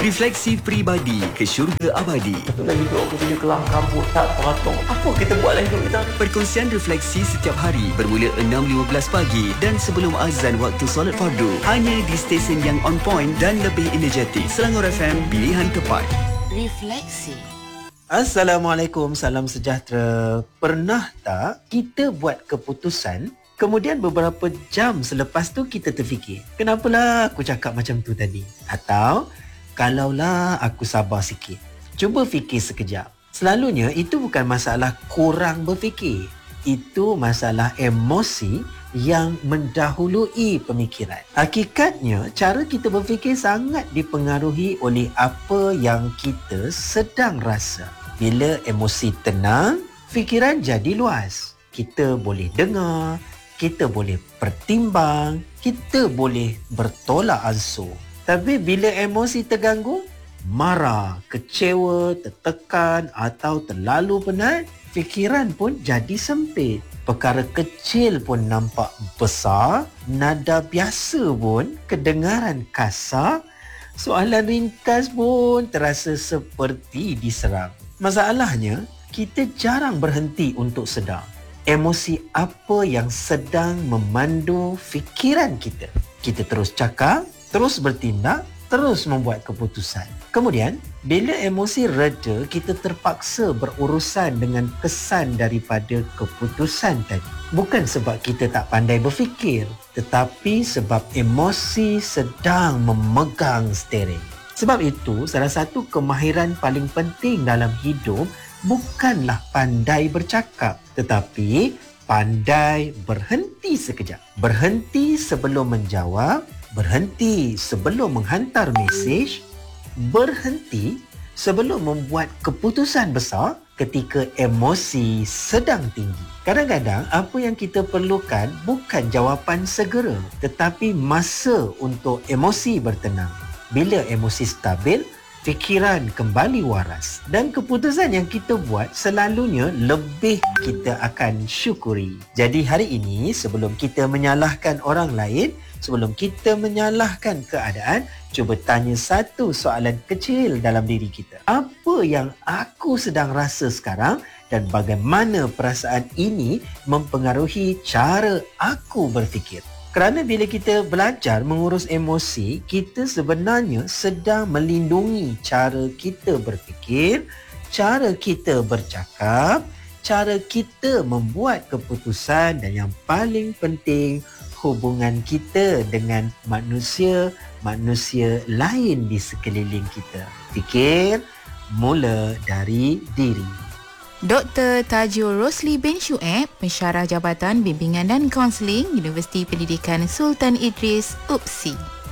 Refleksi Peribadi ke Syurga Abadi. Itulah hidup aku punya kelam kabut tak teratur. Apa kita buat lah hidup kita? Perkongsian refleksi setiap hari bermula 6.15 pagi dan sebelum azan waktu solat fardu. Hanya di stesen yang on point dan lebih energetik. Selangor FM, pilihan tepat. Refleksi. Assalamualaikum, salam sejahtera. Pernah tak kita buat keputusan, kemudian beberapa jam selepas tu kita terfikir, kenapalah aku cakap macam tu tadi? Atau, kalaulah aku sabar sikit. Cuba fikir sekejap. Selalunya itu bukan masalah kurang berfikir. Itu masalah emosi yang mendahului pemikiran. Hakikatnya, cara kita berfikir sangat dipengaruhi oleh apa yang kita sedang rasa. Bila emosi tenang, fikiran jadi luas. Kita boleh dengar, kita boleh pertimbang, kita boleh bertolak ansur. Tapi bila emosi terganggu, marah, kecewa, tertekan atau terlalu penat, fikiran pun jadi sempit. Perkara kecil pun nampak besar, nada biasa pun kedengaran kasar, soalan ringkas pun terasa seperti diserang. Masalahnya, kita jarang berhenti untuk sedar emosi apa yang sedang memandu fikiran kita. Kita terus cakap, terus bertindak, terus membuat keputusan. Kemudian, bila emosi reda, kita terpaksa berurusan dengan kesan daripada keputusan tadi. Bukan sebab kita tak pandai berfikir, tetapi sebab emosi sedang memegang steering. Sebab itu, salah satu kemahiran paling penting dalam hidup bukanlah pandai bercakap, tetapi pandai berhenti sekejap. Berhenti sebelum menjawab, berhenti sebelum menghantar mesej, berhenti sebelum membuat keputusan besar ketika emosi sedang tinggi. Kadang-kadang apa yang kita perlukan bukan jawapan segera, tetapi masa untuk emosi bertenang. Bila emosi stabil, fikiran kembali waras dan keputusan yang kita buat selalunya lebih kita akan syukuri. Jadi hari ini, sebelum kita menyalahkan orang lain, sebelum kita menyalahkan keadaan, cuba tanya satu soalan kecil dalam diri kita. Apa yang aku sedang rasa sekarang dan bagaimana perasaan ini mempengaruhi cara aku berfikir? Kerana bila kita belajar mengurus emosi, kita sebenarnya sedang melindungi cara kita berfikir, cara kita bercakap, cara kita membuat keputusan dan yang paling penting, hubungan kita dengan manusia lain di sekeliling kita. Fikir mula dari diri. Dr. Tajul Rosli bin Syueb, Pensyarah Jabatan Bimbingan dan Kaunseling Universiti Pendidikan Sultan Idris, UPSI.